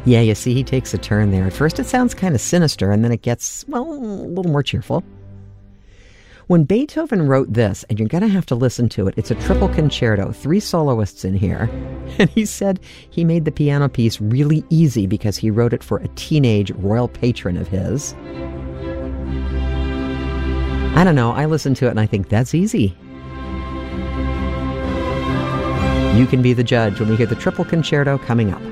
Yeah, you see, he takes a turn there. At first it sounds kind of sinister, and then it gets, well, a little more cheerful. When Beethoven wrote this, and you're going to have to listen to it, it's a triple concerto, 3 soloists in here, and he said he made the piano piece really easy because he wrote it for a teenage royal patron of his. I don't know, I listen to it and I think that's easy. You can be the judge when we hear the triple concerto coming up.